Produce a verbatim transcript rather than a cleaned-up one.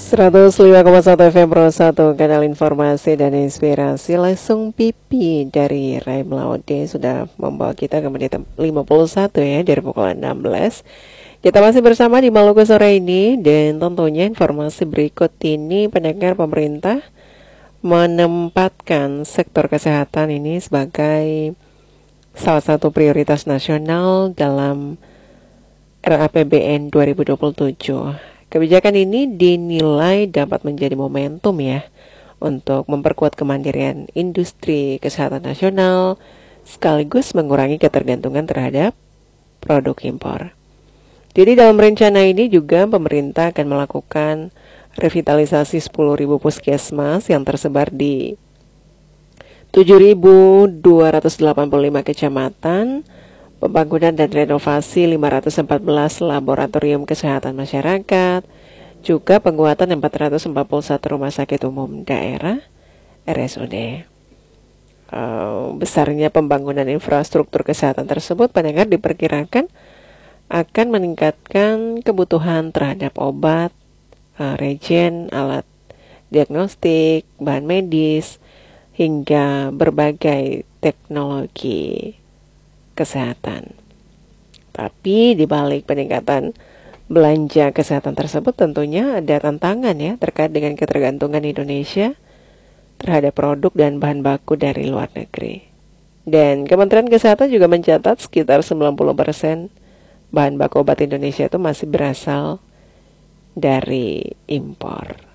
seratus lima koma satu F M Pro satu, kanal informasi dan inspirasi. Langsung pipi dari Raim Laude sudah membawa kita ke menit lima puluh satu ya, dari pukul enam belas. Kita masih bersama di Maluku sore ini, dan tentunya informasi berikut ini, pendengar, pemerintah menempatkan sektor kesehatan ini sebagai salah satu prioritas nasional dalam R A P B N dua ribu dua puluh tujuh. Kebijakan ini dinilai dapat menjadi momentum ya untuk memperkuat kemandirian industri kesehatan nasional sekaligus mengurangi ketergantungan terhadap produk impor. Jadi dalam rencana ini juga pemerintah akan melakukan revitalisasi sepuluh ribu puskesmas yang tersebar di tujuh ribu dua ratus delapan puluh lima kecamatan, pembangunan dan renovasi lima ratus empat belas laboratorium kesehatan masyarakat, juga penguatan empat ratus empat puluh satu rumah sakit umum daerah R S U D. Uh, besarnya pembangunan infrastruktur kesehatan tersebut, pendengar, diperkirakan akan meningkatkan kebutuhan terhadap obat, uh, reagen, alat diagnostik, bahan medis, hingga berbagai teknologi kesehatan. Tapi di balik peningkatan belanja kesehatan tersebut tentunya ada tantangan ya terkait dengan ketergantungan Indonesia terhadap produk dan bahan baku dari luar negeri. Dan Kementerian Kesehatan juga mencatat sekitar sembilan puluh persen bahan baku obat Indonesia itu masih berasal dari impor.